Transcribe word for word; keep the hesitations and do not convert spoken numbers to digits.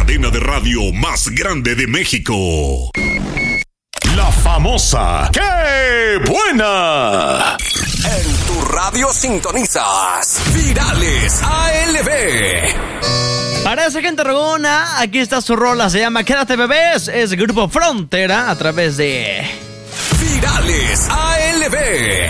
cadena de radio más grande de México. La famosa ¡Qué buena! En tu radio sintonizas Virales A L B. Para esa gente rogona, aquí está su rola, se llama Quédate Bebés, es Grupo Frontera a través de Virales A L B.